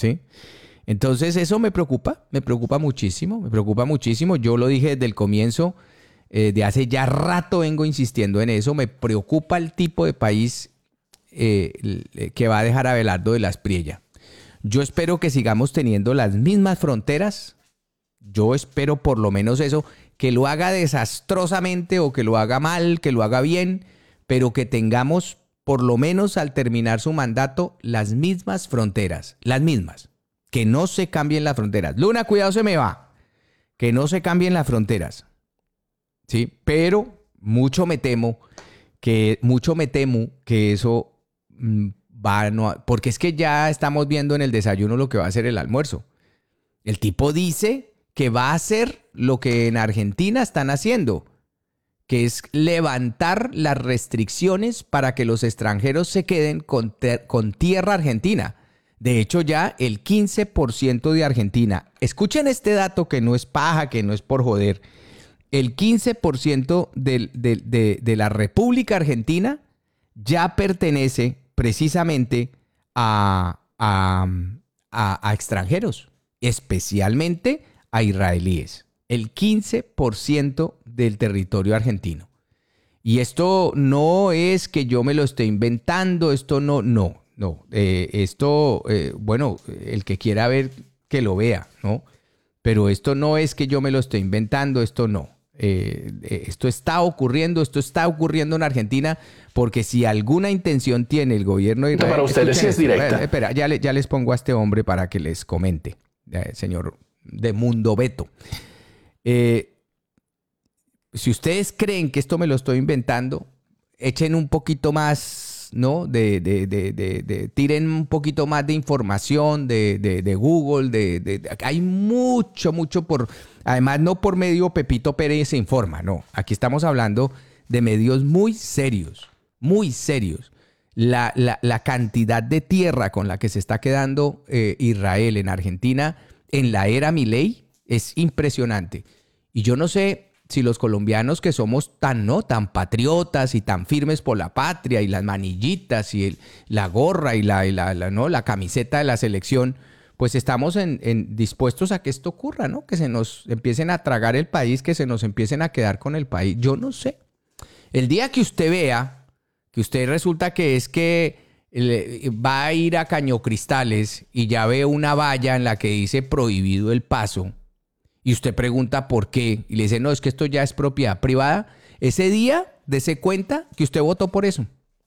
¿sí? Entonces eso me preocupa muchísimo. Yo lo dije desde el comienzo, de hace ya rato vengo insistiendo en eso. Me preocupa el tipo de país que va a dejar Abelardo de la Espriella. Yo espero que sigamos teniendo las mismas fronteras. Yo espero por lo menos eso, que lo haga desastrosamente o que lo haga mal, que lo haga bien, pero que tengamos por lo menos al terminar su mandato las mismas fronteras, las mismas. Que no se cambien las fronteras. Luna, cuidado, se me va. Que no se cambien las fronteras. ¿Sí? Pero mucho me temo que eso va a no... Porque es que ya estamos viendo en el desayuno lo que va a ser el almuerzo. El tipo dice que va a hacer lo que en Argentina están haciendo, que es levantar las restricciones para que los extranjeros se queden con tierra argentina. De hecho, ya el 15% de Argentina, escuchen este dato que no es paja, que no es por joder, el 15% de la República Argentina ya pertenece precisamente a extranjeros, especialmente a israelíes. El 15% del territorio argentino. Y esto no es que yo me lo esté inventando, esto no. Bueno, el que quiera ver, que lo vea, ¿no? Pero esto no es que yo me lo esté inventando, esto no. Esto está ocurriendo en Argentina, porque si alguna intención tiene el gobierno de Israel... Para ustedes, si es directa. Espera, ya les pongo a este hombre para que les comente, señor de Mundo Beto. Si ustedes creen que esto me lo estoy inventando, echen un poquito más, ¿no? Tiren un poquito más de información de Google, hay mucho por... Además, no por medio Pepito Pérez se informa, no. Aquí estamos hablando de medios muy serios, muy serios. La cantidad de tierra con la que se está quedando Israel en Argentina en la era Milei es impresionante. Y yo no sé si los colombianos que somos tan patriotas y tan firmes por la patria y las manillitas y la gorra y la camiseta de la selección, pues estamos dispuestos a que esto ocurra, ¿no? Que se nos empiecen a tragar el país, que se nos empiecen a quedar con el país. Yo no sé. El día que usted vea que usted resulta que es que va a ir a Cañocristales y ya ve una valla en la que dice prohibido el paso, y usted pregunta por qué, y le dice, no, es que esto ya es propiedad privada, ese día dése cuenta que usted votó por eso.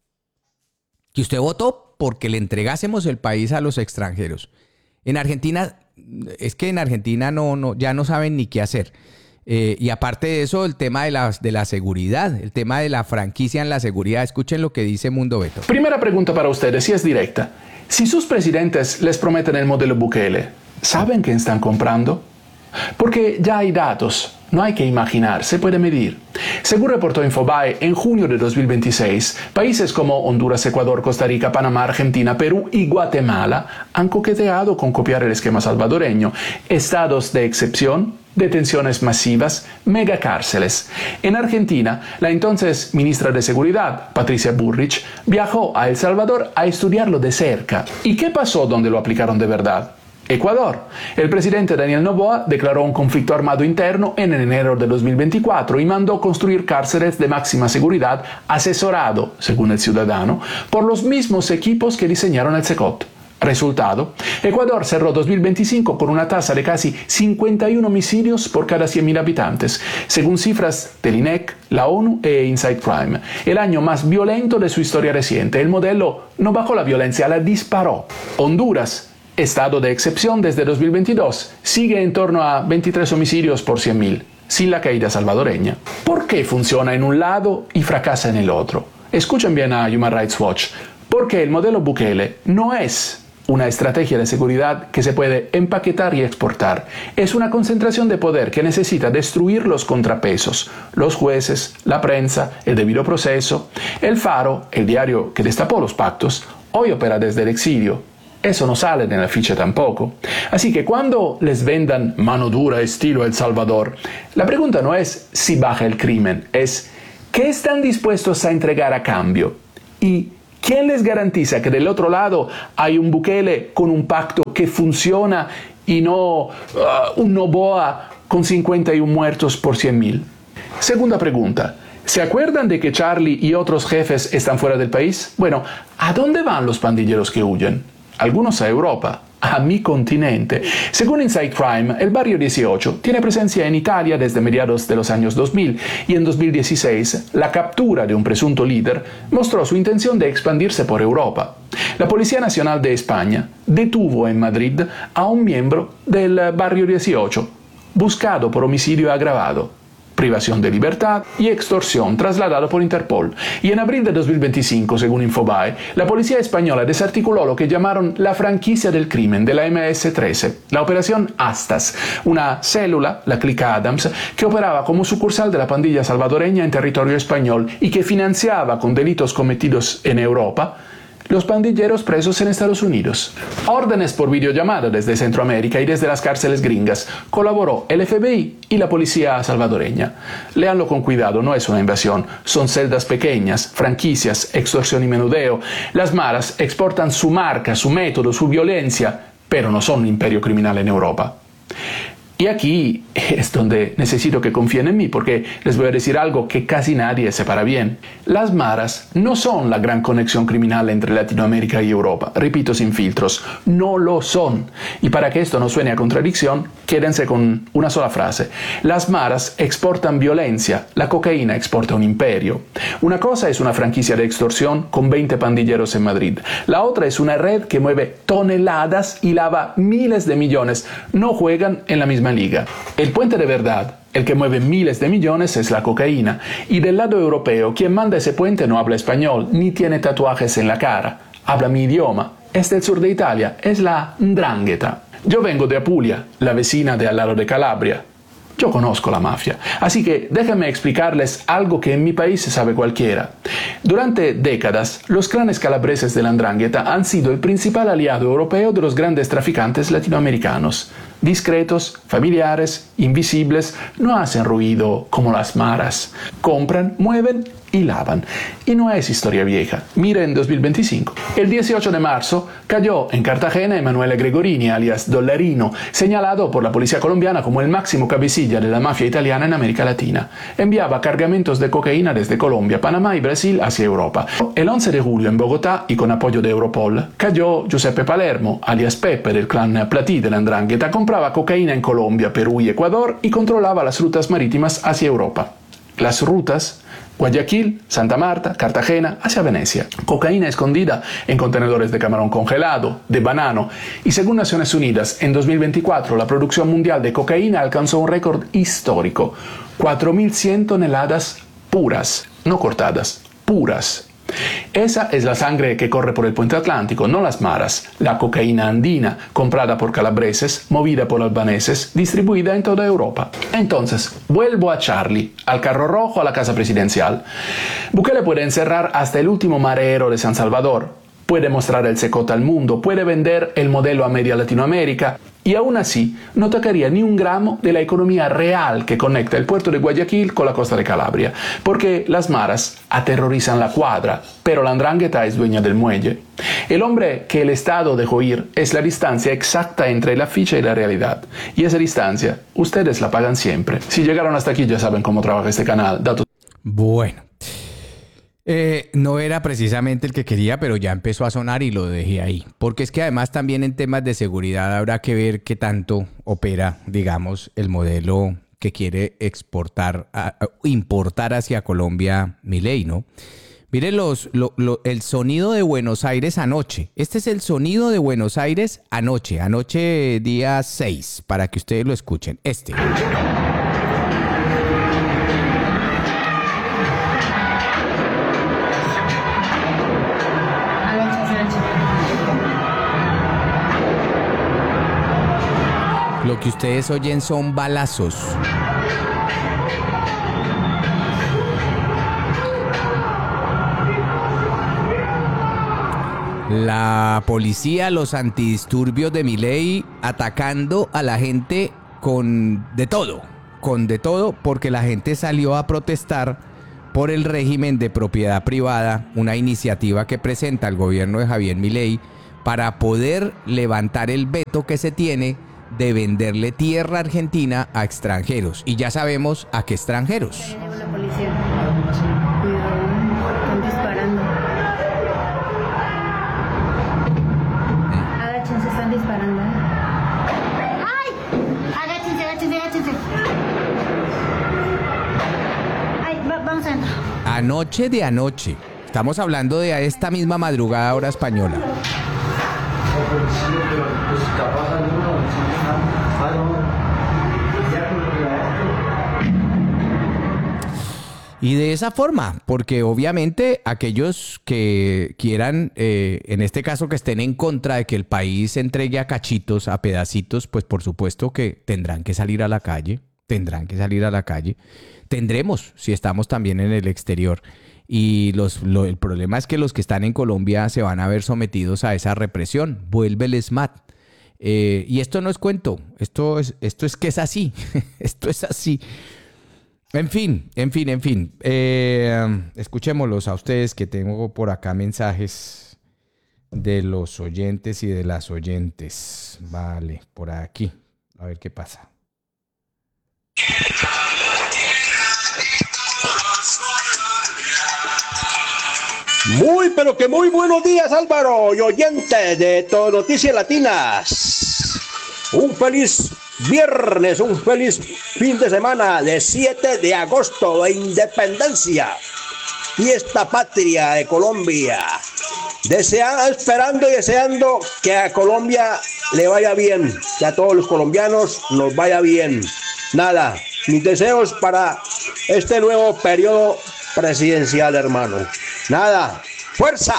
Que usted votó porque le entregásemos el país a los extranjeros. En Argentina, es que en Argentina ya no saben ni qué hacer. Y aparte de eso, el tema de la seguridad, el tema de la franquicia en la seguridad. Escuchen lo que dice Mundo Beto. Primera pregunta para ustedes, si es directa. Si sus presidentes les prometen el modelo Bukele, ¿saben qué están comprando? Porque ya hay datos, no hay que imaginar, se puede medir. Según reportó Infobae, en junio de 2026, países como Honduras, Ecuador, Costa Rica, Panamá, Argentina, Perú y Guatemala han coqueteado con copiar el esquema salvadoreño. Estados de excepción, detenciones masivas, megacárceles. En Argentina, la entonces ministra de Seguridad, Patricia Bullrich, viajó a El Salvador a estudiarlo de cerca. ¿Y qué pasó donde lo aplicaron de verdad? Ecuador. El presidente Daniel Noboa declaró un conflicto armado interno en enero de 2024 y mandó construir cárceles de máxima seguridad asesorado, según El Ciudadano, por los mismos equipos que diseñaron el CECOT. Resultado, Ecuador cerró 2025 con una tasa de casi 51 homicidios por cada 100.000 habitantes, según cifras del INEC, la ONU e Inside Crime. El año más violento de su historia reciente. El modelo no bajó la violencia, la disparó. Honduras, estado de excepción desde 2022, sigue en torno a 23 homicidios por 100.000, sin la caída salvadoreña. ¿Por qué funciona en un lado y fracasa en el otro? Escuchen bien a Human Rights Watch. Porque el modelo Bukele no es una estrategia de seguridad que se puede empaquetar y exportar. Es una concentración de poder que necesita destruir los contrapesos, los jueces, la prensa, el debido proceso. El Faro, el diario que destapó los pactos, hoy opera desde el exilio. Eso no sale en la ficha tampoco. Así que cuando les vendan mano dura estilo El Salvador, la pregunta no es si baja el crimen, es ¿qué están dispuestos a entregar a cambio? ¿Y ¿Quién les garantiza que del otro lado hay un Bukele con un pacto que funciona y no un Noboa con 51 muertos por 100.000? Segunda pregunta. ¿Se acuerdan de que Charlie y otros jefes están fuera del país? Bueno, ¿a dónde van los pandilleros que huyen? Algunos a Europa, a mi continente. Según Inside Crime, el Barrio 18 tiene presencia en Italia desde mediados de los años 2000 y en 2016 la captura de un presunto líder mostró su intención de expandirse por Europa. La Policía Nacional de España detuvo en Madrid a un miembro del Barrio 18, buscado por homicidio agravado, privación de libertad y extorsión, trasladado por Interpol. Y en abril de 2025, según Infobae, la policía española desarticuló lo que llamaron la franquicia del crimen de la MS-13, la operación Astas, una célula, la Clica Adams, que operaba como sucursal de la pandilla salvadoreña en territorio español y que financiaba con delitos cometidos en Europa los pandilleros presos en Estados Unidos. Órdenes por videollamada desde Centroamérica y desde las cárceles gringas. Colaboró el FBI y la policía salvadoreña. Léanlo con cuidado, no es una invasión. Son celdas pequeñas, franquicias, extorsión y menudeo. Las maras exportan su marca, su método, su violencia, pero no son un imperio criminal en Europa. Y aquí es donde necesito que confíen en mí, porque les voy a decir algo que casi nadie separa bien. Las maras no son la gran conexión criminal entre Latinoamérica y Europa. Repito sin filtros, no lo son. Y para que esto no suene a contradicción, quédense con una sola frase. Las maras exportan violencia, la cocaína exporta un imperio. Una cosa es una franquicia de extorsión con 20 pandilleros en Madrid. La otra es una red que mueve toneladas y lava miles de millones. No juegan en la misma liga. El puente de verdad, el que mueve miles de millones, es la cocaína. Y del lado europeo, quien manda ese puente no habla español, ni tiene tatuajes en la cara. Habla mi idioma. Es del sur de Italia, es la 'ndrangheta. Yo vengo de Apulia, la vecina de al lado de Calabria. Yo conozco la mafia, así que déjenme explicarles algo que en mi país se sabe cualquiera. Durante décadas, los clanes calabreses de la 'ndrangheta han sido el principal aliado europeo de los grandes traficantes latinoamericanos. Discretos, familiares, invisibles, no hacen ruido como las maras. Compran, mueven y lavan. Y no es historia vieja. Mire en 2025. El 18 de marzo cayó en Cartagena Emanuele Gregorini, alias Dollarino, señalado por la policía colombiana como el máximo cabecilla de la mafia italiana en América Latina. Enviaba cargamentos de cocaína desde Colombia, Panamá y Brasil hacia Europa. El 11 de julio en Bogotá, y con apoyo de Europol, cayó Giuseppe Palermo, alias Pepe del clan Platí de la 'ndrangheta. Compraba cocaína en Colombia, Perú y Ecuador y controlaba las rutas marítimas hacia Europa. Las rutas: Guayaquil, Santa Marta, Cartagena, hacia Venecia. Cocaína escondida en contenedores de camarón congelado, de banano. Y según Naciones Unidas, en 2024 la producción mundial de cocaína alcanzó un récord histórico: 4.100 toneladas puras, no cortadas, puras. Esa es la sangre que corre por el puente atlántico, no las maras. La cocaína andina, comprada por calabreses, movida por albaneses, distribuida en toda Europa. Entonces, vuelvo a Charlie, al carro rojo, a la casa presidencial. Bukele puede encerrar hasta el último marero de San Salvador, puede mostrar el Secot al mundo, puede vender el modelo a media Latinoamérica, y aún así no tocaría ni un gramo de la economía real que conecta el puerto de Guayaquil con la costa de Calabria, porque las maras aterrorizan la cuadra, pero la 'ndrangheta es dueña del muelle. El hombre que el Estado dejó ir es la distancia exacta entre la ficha y la realidad, y esa distancia ustedes la pagan siempre. Si llegaron hasta aquí ya saben cómo trabaja este canal. Bueno. No era precisamente el que quería, pero ya empezó a sonar y lo dejé ahí. Porque es que además también en temas de seguridad habrá que ver qué tanto opera, digamos, el modelo que quiere importar hacia Colombia Milei, ¿no? Miren el sonido de Buenos Aires anoche. Este es el sonido de Buenos Aires anoche día 6, para que ustedes lo escuchen. Lo que ustedes oyen son balazos. La policía, los antidisturbios de Milei atacando a la gente con de todo, porque la gente salió a protestar por el régimen de propiedad privada, una iniciativa que presenta el gobierno de Javier Milei para poder levantar el veto que se tiene de venderle tierra argentina a extranjeros. Y ya sabemos a qué extranjeros. La policía. Cuidado, están disparando. Agáchense, están disparando. ¡Ay! Agáchense. Ay, vamos adentro. Anoche de anoche. Estamos hablando de esta misma madrugada hora española. Y de esa forma, porque obviamente aquellos que quieran, en este caso que estén en contra de que el país se entregue a cachitos, a pedacitos, pues por supuesto que tendrán que salir a la calle, Tendremos, si estamos también en el exterior. Y el problema es que los que están en Colombia se van a ver sometidos a esa represión. Vuelve el SMAT. Y esto no es cuento, esto es que es así, esto es así. En fin. Escuchémoslos a ustedes, que tengo por acá mensajes de los oyentes y de las oyentes. Vale, por aquí. A ver qué pasa. Pero que muy buenos días, Álvaro, y oyentes de Todo Noticias Latinas. Un feliz viernes, un feliz fin de semana de 7 de agosto de Independencia, fiesta patria de Colombia. Esperando y deseando que a Colombia le vaya bien, que a todos los colombianos nos vaya bien. Nada, mis deseos para este nuevo periodo presidencial, hermano. Nada, fuerza.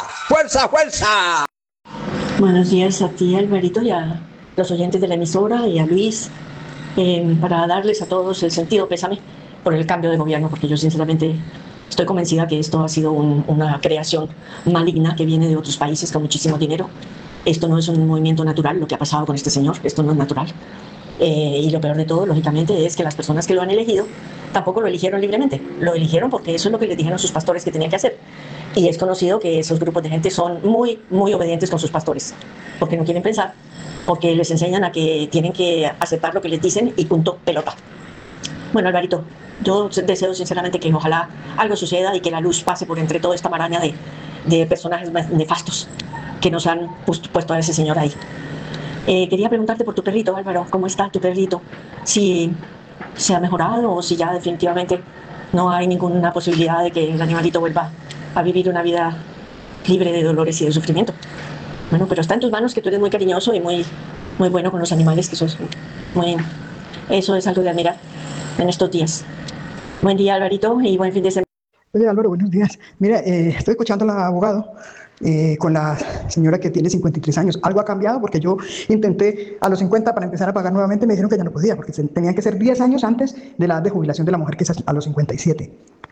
Buenos días a ti, Alvarito, y a los oyentes de la emisora, y a Luis, para darles a todos el sentido pésame por el cambio de gobierno, porque yo sinceramente estoy convencida que esto ha sido una creación maligna que viene de otros países con muchísimo dinero. Esto no es un movimiento natural, lo que ha pasado con este señor, esto no es natural. Y lo peor de todo, lógicamente, es que las personas que lo han elegido tampoco lo eligieron libremente, lo eligieron porque eso es lo que les dijeron sus pastores que tenían que hacer. Y es conocido que esos grupos de gente son muy, muy obedientes con sus pastores, porque no quieren pensar, porque les enseñan a que tienen que aceptar lo que les dicen y punto, pelota. Bueno, Alvarito, yo deseo sinceramente que ojalá algo suceda y que la luz pase por entre toda esta maraña de personajes nefastos que nos han puesto a ese señor ahí. Quería preguntarte por tu perrito, Álvaro, ¿cómo está tu perrito? Si se ha mejorado o si ya definitivamente no hay ninguna posibilidad de que el animalito vuelva a vivir una vida libre de dolores y de sufrimiento. Bueno, pero está en tus manos, que tú eres muy cariñoso y muy, muy bueno con los animales, que eso es algo de admirar en estos días. Buen día, Alvarito, y buen fin de semana. Oye, Álvaro, buenos días. Mira, estoy escuchando al abogado con la señora que tiene 53 años. Algo ha cambiado porque yo intenté a los 50 para empezar a pagar nuevamente, me dijeron que ya no podía, porque tenían que ser 10 años antes de la edad de jubilación de la mujer, que es a los 57.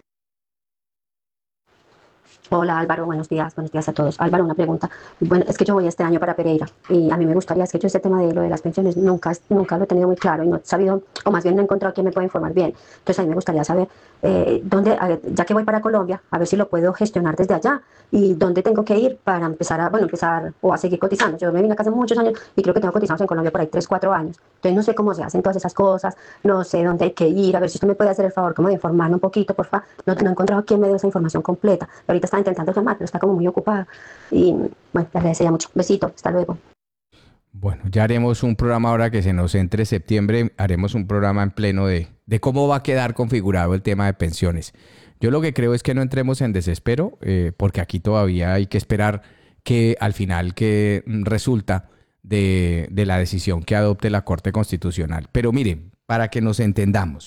Hola Álvaro, buenos días a todos. Álvaro, una pregunta. Bueno, es que yo voy este año para Pereira y a mí me gustaría, es que yo este tema de lo de las pensiones nunca lo he tenido muy claro y no he sabido, o más bien no he encontrado quién me puede informar bien. Entonces a mí me gustaría saber dónde, ya que voy para Colombia, a ver si lo puedo gestionar desde allá y dónde tengo que ir para empezar o a seguir cotizando. Yo me vine acá hace muchos años y creo que tengo cotizados en Colombia por ahí 3, 4 años. Entonces no sé cómo se hacen todas esas cosas, no sé dónde hay que ir, a ver si usted me puede hacer el favor como de informarme un poquito, por favor. No he encontrado quién me dio esa información completa. Ahorita estaba intentando llamar, pero está como muy ocupada. Y bueno, le agradecería mucho. Besito, hasta luego. Bueno, ya haremos un programa ahora que se nos entre septiembre, haremos un programa en pleno de cómo va a quedar configurado el tema de pensiones. Yo lo que creo es que no entremos en desespero, porque aquí todavía hay que esperar que al final que resulta de la decisión que adopte la Corte Constitucional. Pero miren, para que nos entendamos,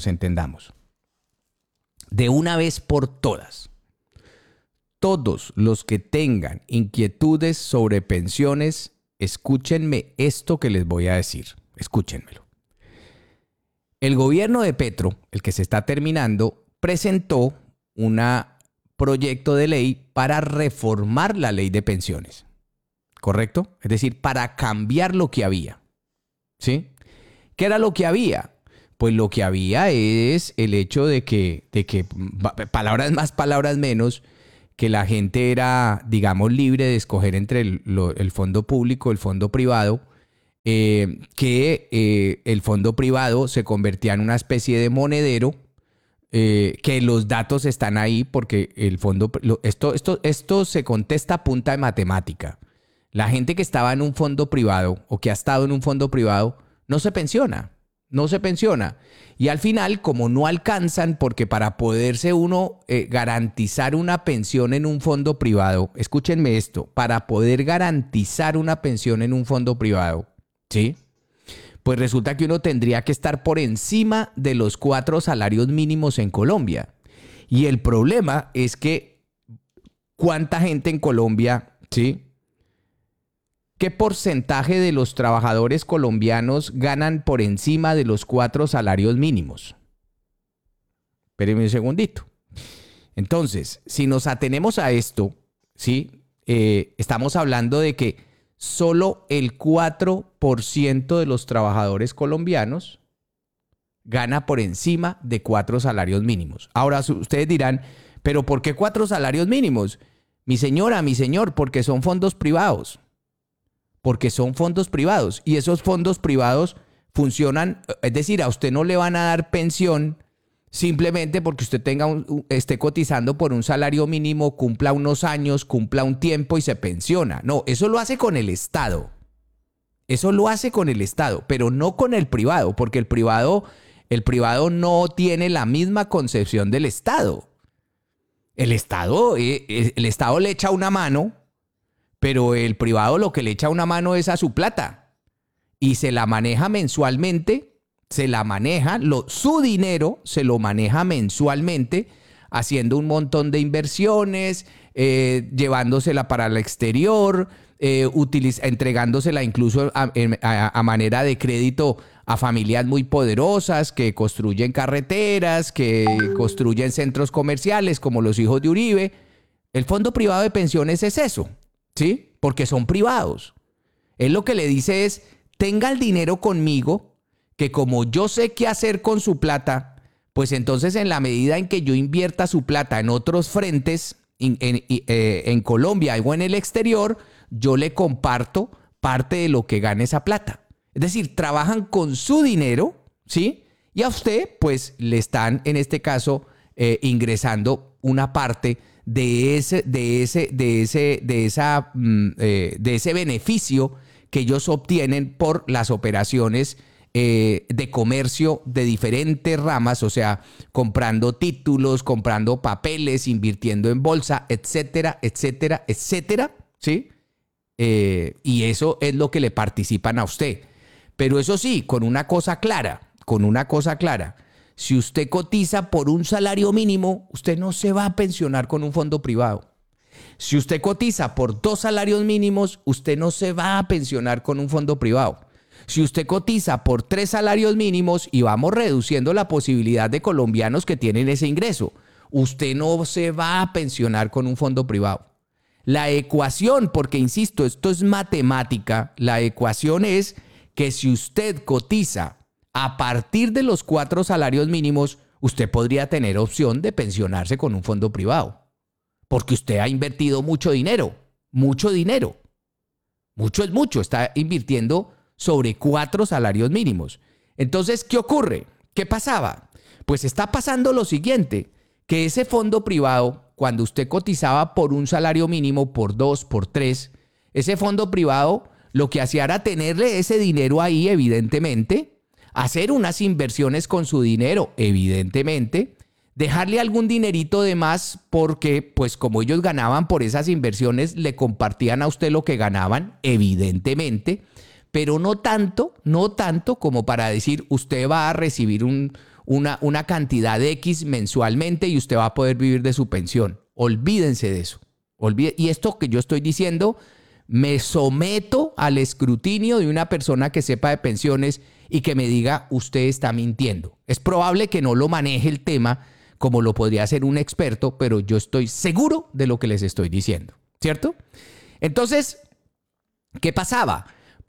de una vez por todas, todos los que tengan inquietudes sobre pensiones, escúchenme esto que les voy a decir. Escúchenmelo. El gobierno de Petro, el que se está terminando, presentó un proyecto de ley para reformar la ley de pensiones. ¿Correcto? Es decir, para cambiar lo que había. ¿Sí? ¿Qué era lo que había? pues lo que había es el hecho de que palabras más, palabras menos, que la gente era, digamos, libre de escoger entre el fondo público, el fondo privado, que el fondo privado se convertía en una especie de monedero, que los datos están ahí porque el fondo, esto se contesta a punta de matemática. La gente que estaba en un fondo privado o que ha estado en un fondo privado no se pensiona. No se pensiona. Y al final, como no alcanzan, porque para poderse uno garantizar una pensión en un fondo privado, escúchenme esto, para poder garantizar una pensión en un fondo privado, ¿sí? Pues resulta que uno tendría que estar por encima de los 4 salarios mínimos en Colombia. Y el problema es que ¿cuánta gente en Colombia, sí? ¿Qué porcentaje de los trabajadores colombianos ganan por encima de los 4 salarios mínimos? Espérenme un segundito. Entonces, si nos atenemos a esto, ¿sí? Estamos hablando de que solo el 4% de los trabajadores colombianos gana por encima de 4 salarios mínimos. Ahora, ustedes dirán, ¿pero por qué 4 salarios mínimos? Mi señora, mi señor, porque son fondos privados. Porque son fondos privados y esos fondos privados funcionan, es decir, a usted no le van a dar pensión simplemente porque usted esté cotizando por un salario mínimo, cumpla unos años, cumpla un tiempo y se pensiona. No, eso lo hace con el Estado. Eso lo hace con el Estado, pero no con el privado, porque el privado no tiene la misma concepción del Estado. El Estado le echa una mano, pero el privado lo que le echa una mano es a su plata y se la maneja mensualmente, su dinero se lo maneja mensualmente haciendo un montón de inversiones, llevándosela para el exterior, entregándosela incluso a manera de crédito a familias muy poderosas que construyen carreteras, que construyen centros comerciales como los hijos de Uribe. El fondo privado de pensiones es eso. ¿Sí? Porque son privados. Él lo que le dice es, tenga el dinero conmigo, que como yo sé qué hacer con su plata, pues entonces en la medida en que yo invierta su plata en otros frentes, en Colombia o en el exterior, yo le comparto parte de lo que gane esa plata. Es decir, trabajan con su dinero, ¿sí? Y a usted, pues, le están, en este caso, ingresando una parte de ese beneficio que ellos obtienen por las operaciones de comercio de diferentes ramas, o sea, comprando títulos, comprando papeles, invirtiendo en bolsa, etcétera, etcétera, etcétera, ¿sí? Y eso es lo que le participan a usted. Pero eso sí, con una cosa clara. Si usted cotiza por un salario mínimo, usted no se va a pensionar con un fondo privado. Si usted cotiza por 2 salarios mínimos, usted no se va a pensionar con un fondo privado. Si usted cotiza por 3 salarios mínimos y vamos reduciendo la posibilidad de colombianos que tienen ese ingreso, usted no se va a pensionar con un fondo privado. La ecuación, porque insisto, esto es matemática, la ecuación es que si usted cotiza a partir de los 4 salarios mínimos, usted podría tener opción de pensionarse con un fondo privado. Porque usted ha invertido mucho dinero. Mucho dinero. Mucho es mucho. Está invirtiendo sobre 4 salarios mínimos. Entonces, ¿qué ocurre? ¿Qué pasaba? Pues está pasando lo siguiente, que ese fondo privado, cuando usted cotizaba por un salario mínimo, por 2, por 3, ese fondo privado lo que hacía era tenerle ese dinero ahí, evidentemente, hacer unas inversiones con su dinero, evidentemente, dejarle algún dinerito de más porque, pues como ellos ganaban por esas inversiones, le compartían a usted lo que ganaban, evidentemente, pero no tanto como para decir usted va a recibir una cantidad de X mensualmente y usted va a poder vivir de su pensión. Olvídense de eso. Y esto que yo estoy diciendo, me someto al escrutinio de una persona que sepa de pensiones y que me diga, usted está mintiendo. Es probable que no lo maneje el tema como lo podría hacer un experto, pero yo estoy seguro de lo que les estoy diciendo, ¿cierto? Entonces, ¿qué pasaba?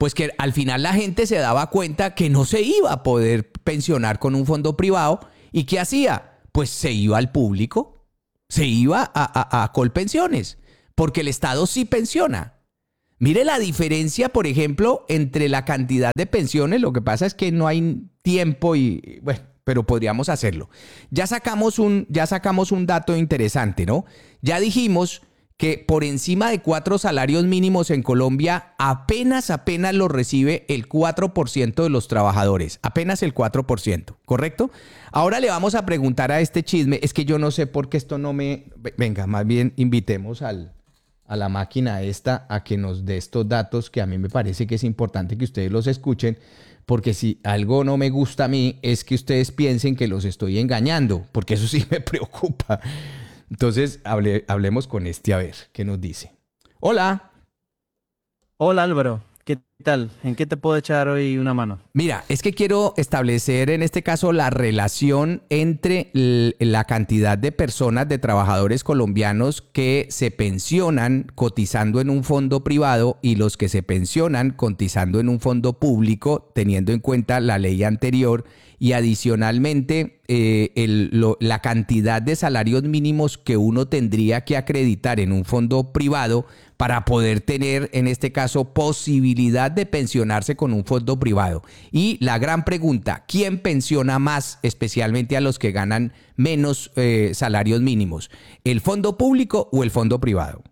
Pues que al final la gente se daba cuenta que no se iba a poder pensionar con un fondo privado. ¿Y qué hacía? Pues se iba al público, se iba a Colpensiones, porque el Estado sí pensiona. Mire la diferencia, por ejemplo, entre la cantidad de pensiones. Lo que pasa es que no hay tiempo y, bueno, pero podríamos hacerlo. Ya sacamos un dato interesante, ¿no? Ya dijimos que por encima de 4 salarios mínimos en Colombia apenas lo recibe el 4% de los trabajadores. Apenas el 4%, ¿correcto? Ahora le vamos a preguntar a este chisme. Es que yo no sé por qué esto no me... Venga, más bien invitemos a la máquina esta a que nos dé estos datos, que a mí me parece que es importante que ustedes los escuchen, porque si algo no me gusta a mí es que ustedes piensen que los estoy engañando, porque eso sí me preocupa. Entonces, hablemos con este a ver qué nos dice. Hola. Hola Álvaro, ¿qué tal? ¿En qué te puedo echar hoy una mano? Mira, es que quiero establecer en este caso la relación entre la cantidad de personas, de trabajadores colombianos que se pensionan cotizando en un fondo privado y los que se pensionan cotizando en un fondo público, teniendo en cuenta la ley anterior y adicionalmente la cantidad de salarios mínimos que uno tendría que acreditar en un fondo privado para poder tener, en este caso, posibilidad de pensionarse con un fondo privado. Y la gran pregunta, ¿quién pensiona más, especialmente a los que ganan menos salarios mínimos? ¿El fondo público o el fondo privado?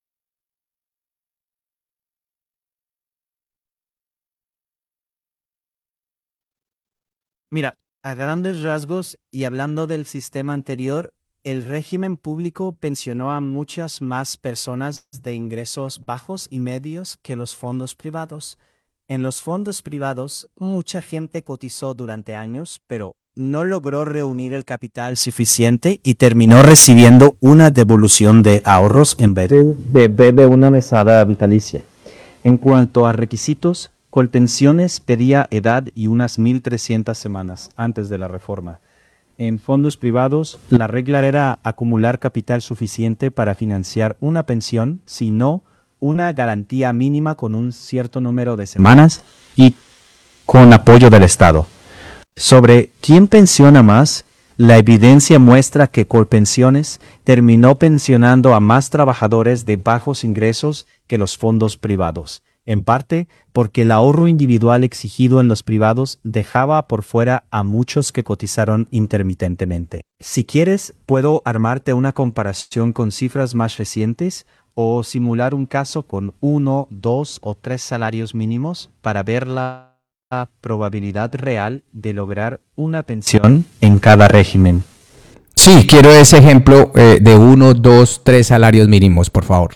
Mira, a grandes rasgos y hablando del sistema anterior, el régimen público pensionó a muchas más personas de ingresos bajos y medios que los fondos privados. En los fondos privados, mucha gente cotizó durante años, pero no logró reunir el capital suficiente y terminó recibiendo una devolución de ahorros en vez de una mesada vitalicia. En cuanto a requisitos, Colpensiones pedía edad y unas 1.300 semanas antes de la reforma. En fondos privados, la regla era acumular capital suficiente para financiar una pensión, sino una garantía mínima con un cierto número de semanas y con apoyo del Estado. Sobre quién pensiona más, la evidencia muestra que Colpensiones terminó pensionando a más trabajadores de bajos ingresos que los fondos privados, en parte porque el ahorro individual exigido en los privados dejaba por fuera a muchos que cotizaron intermitentemente. Si quieres, puedo armarte una comparación con cifras más recientes o simular un caso con 1, 2 o 3 salarios mínimos para ver la probabilidad real de lograr una pensión en cada régimen. Sí, quiero ese ejemplo de 1, 2, 3 salarios mínimos, por favor.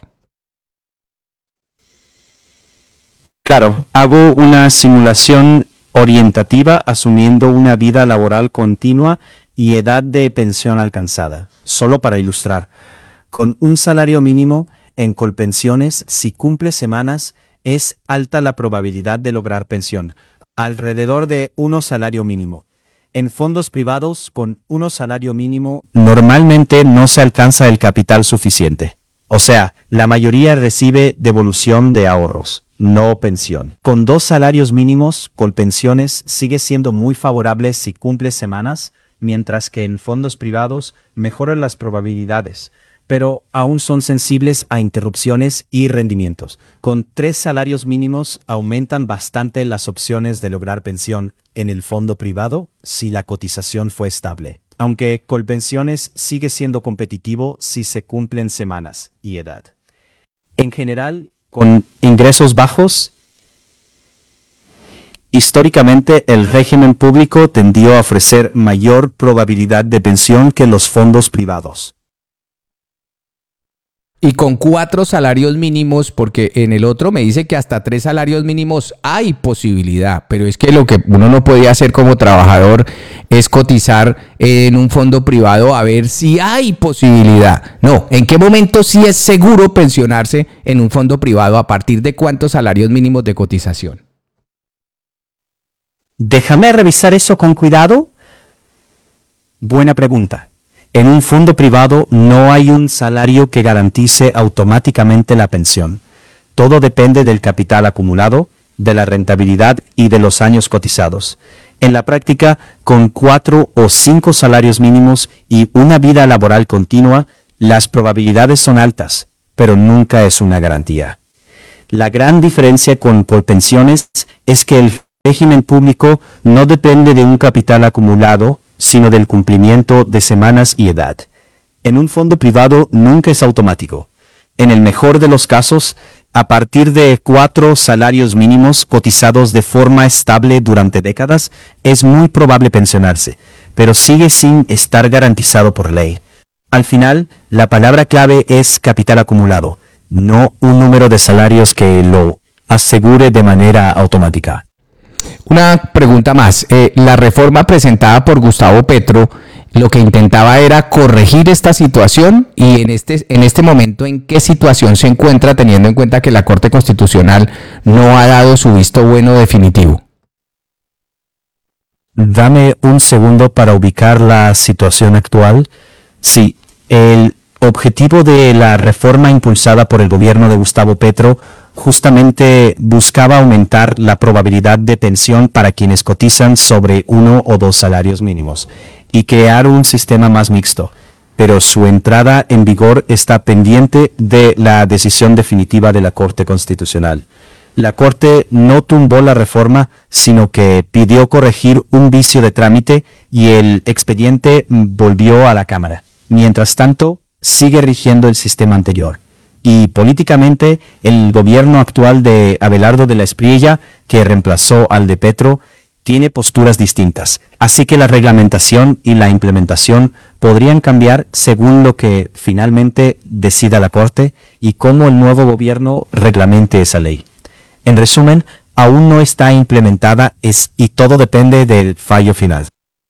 Claro, hago una simulación orientativa asumiendo una vida laboral continua y edad de pensión alcanzada. Solo para ilustrar, con un salario mínimo en Colpensiones, si cumple semanas, es alta la probabilidad de lograr pensión, alrededor de 1 salario mínimo. En fondos privados, con 1 salario mínimo, normalmente no se alcanza el capital suficiente. O sea, la mayoría recibe devolución de ahorros, no pensión. Con 2 salarios mínimos, Colpensiones sigue siendo muy favorable si cumple semanas, mientras que en fondos privados mejoran las probabilidades, pero aún son sensibles a interrupciones y rendimientos. Con 3 salarios mínimos aumentan bastante las opciones de lograr pensión en el fondo privado si la cotización fue estable, aunque Colpensiones sigue siendo competitivo si se cumplen semanas y edad. En general, con ingresos bajos, históricamente el régimen público tendió a ofrecer mayor probabilidad de pensión que los fondos privados. Y con 4 salarios mínimos, porque en el otro me dice que hasta 3 salarios mínimos hay posibilidad, pero es que lo que uno no puede hacer como trabajador es cotizar en un fondo privado a ver si hay posibilidad. No, ¿en qué momento sí es seguro pensionarse en un fondo privado? ¿A partir de cuántos salarios mínimos de cotización? Déjame revisar eso con cuidado. Buena pregunta. En un fondo privado no hay un salario que garantice automáticamente la pensión. Todo depende del capital acumulado, de la rentabilidad y de los años cotizados. En la práctica, con 4 o 5 salarios mínimos y una vida laboral continua, las probabilidades son altas, pero nunca es una garantía. La gran diferencia con por pensiones es que el régimen público no depende de un capital acumulado, sino del cumplimiento de semanas y edad. En un fondo privado nunca es automático. En el mejor de los casos, a partir de 4 salarios mínimos cotizados de forma estable durante décadas, es muy probable pensionarse, pero sigue sin estar garantizado por ley. Al final, la palabra clave es capital acumulado, no un número de salarios que lo asegure de manera automática. Una pregunta más. La reforma presentada por Gustavo Petro lo que intentaba era corregir esta situación y en este momento, ¿en qué situación se encuentra, teniendo en cuenta que la Corte Constitucional no ha dado su visto bueno definitivo? Dame un segundo para ubicar la situación actual. Sí, el objetivo de la reforma impulsada por el gobierno de Gustavo Petro justamente buscaba aumentar la probabilidad de pensión para quienes cotizan sobre 1 o 2 salarios mínimos y crear un sistema más mixto, pero su entrada en vigor está pendiente de la decisión definitiva de la Corte Constitucional. La Corte no tumbó la reforma, sino que pidió corregir un vicio de trámite y el expediente volvió a la Cámara. Mientras tanto, sigue rigiendo el sistema anterior. Y políticamente, el gobierno actual de Abelardo de la Espriella, que reemplazó al de Petro, tiene posturas distintas, así que la reglamentación y la implementación podrían cambiar según lo que finalmente decida la Corte y cómo el nuevo gobierno reglamente esa ley. En resumen, aún no está implementada y todo depende del fallo final.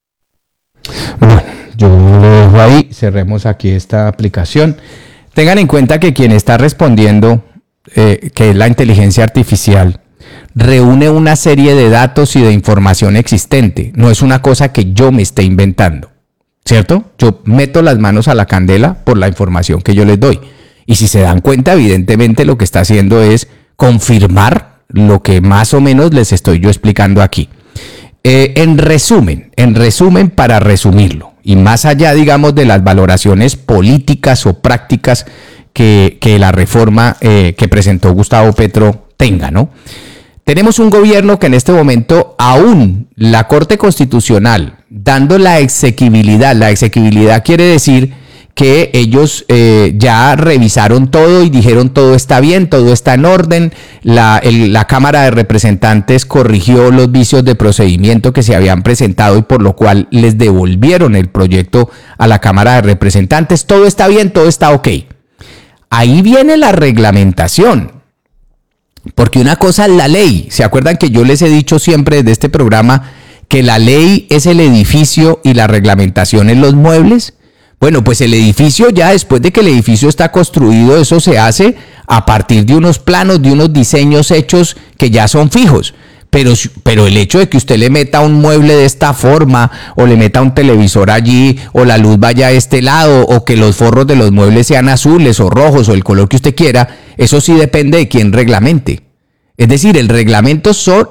Bueno, yo lo dejo ahí, cerremos aquí esta aplicación. Tengan en cuenta que quien está respondiendo, que es la inteligencia artificial, reúne una serie de datos y de información existente. No es una cosa que yo me esté inventando, ¿cierto? Yo meto las manos a la candela por la información que yo les doy. Y si se dan cuenta, evidentemente lo que está haciendo es confirmar lo que más o menos les estoy yo explicando aquí. En resumen, para resumirlo, y más allá, digamos, de las valoraciones políticas o prácticas que la reforma que presentó Gustavo Petro tenga, ¿no? Tenemos un gobierno que en este momento, aún la Corte Constitucional, dando la exequibilidad quiere decir que ellos ya revisaron todo y dijeron todo está bien, todo está en orden. La Cámara de Representantes corrigió los vicios de procedimiento que se habían presentado y por lo cual les devolvieron el proyecto a la Cámara de Representantes. Todo está bien, todo está ok. Ahí viene la reglamentación. Porque una cosa es la ley. ¿Se acuerdan que yo les he dicho siempre desde este programa que la ley es el edificio y la reglamentación es los muebles? Bueno, pues el edificio, ya después de que el edificio está construido, eso se hace a partir de unos planos, de unos diseños hechos que ya son fijos. Pero el hecho de que usted le meta un mueble de esta forma, o le meta un televisor allí, o la luz vaya a este lado, o que los forros de los muebles sean azules o rojos, o el color que usted quiera, eso sí depende de quién reglamente. Es decir, el reglamento son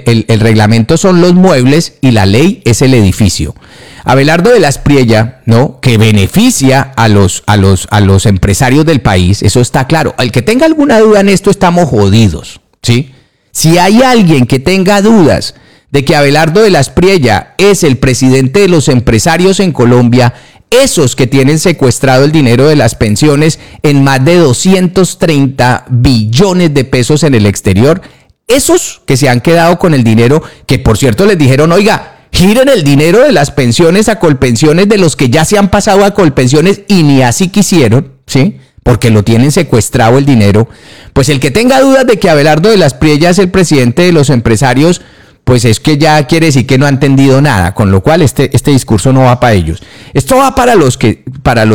los muebles y la ley es el edificio. Abelardo de la Espriella, ¿no?, que beneficia a los empresarios del país, eso está claro. El que tenga alguna duda en esto, estamos jodidos, ¿sí? Si hay alguien que tenga dudas de que Abelardo de la Espriella es el presidente de los empresarios en Colombia, esos que tienen secuestrado el dinero de las pensiones en más de 230 billones de pesos en el exterior, esos que se han quedado con el dinero, que por cierto les dijeron, oiga, giren el dinero de las pensiones a Colpensiones de los que ya se han pasado a Colpensiones y ni así quisieron, ¿sí?, porque lo tienen secuestrado el dinero. Pues el que tenga dudas de que Abelardo de la Espriella es el presidente de los empresarios, pues es que ya quiere decir que no ha entendido nada, con lo cual este discurso no va para ellos. Esto va para los que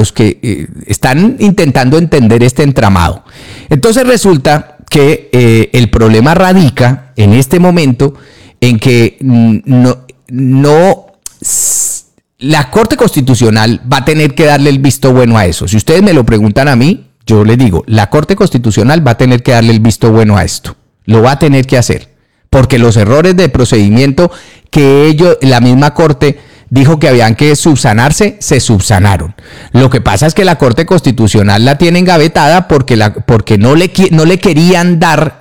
están intentando entender este entramado. Entonces resulta que el problema radica en este momento en que la Corte Constitucional va a tener que darle el visto bueno a eso. Si ustedes me lo preguntan a mí, yo les digo, la Corte Constitucional va a tener que darle el visto bueno a esto. Lo va a tener que hacer. porque los errores de procedimiento que la misma Corte dijo que habían que subsanarse, se subsanaron. Lo que pasa es que la Corte Constitucional la tiene engavetada porque no le querían dar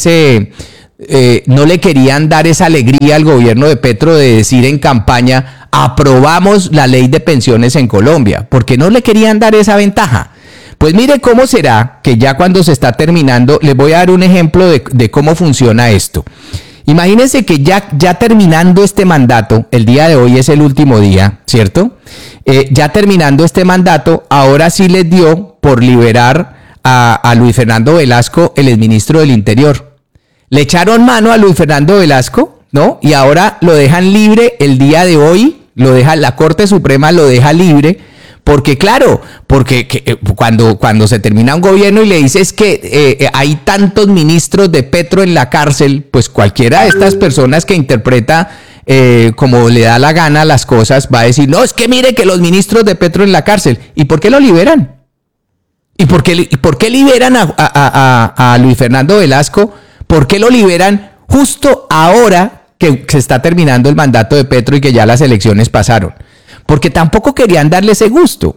no le querían dar esa alegría al gobierno de Petro de decir en campaña: aprobamos la ley de pensiones en Colombia, porque no le querían dar esa ventaja. Pues mire cómo será que ya cuando se está terminando, les voy a dar un ejemplo de cómo funciona esto. Imagínense que ya terminando este mandato, el día de hoy es el último día, ¿cierto? Ya terminando este mandato, ahora sí les dio por liberar a Luis Fernando Velasco, el exministro del Interior. Le echaron mano a Luis Fernando Velasco, ¿no? Y ahora lo dejan libre el día de hoy, la Corte Suprema lo deja libre. Porque claro, cuando se termina un gobierno y le dices que hay tantos ministros de Petro en la cárcel, pues cualquiera de estas personas que interpreta como le da la gana las cosas va a decir: no, es que mire que los ministros de Petro en la cárcel. ¿Y por qué lo liberan? ¿Y por qué liberan a Luis Fernando Velasco? ¿Por qué lo liberan justo ahora que se está terminando el mandato de Petro y que ya las elecciones pasaron? Porque tampoco querían darle ese gusto.